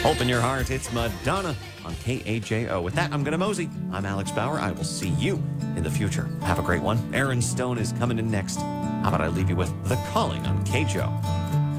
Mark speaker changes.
Speaker 1: Open your heart. It's Madonna on KAJO. With that, I'm going to mosey. I'm Alex Bauer. I will see you in the future. Have a great one. Aaron Stone is coming in next. How about I leave you with The Calling on KJO.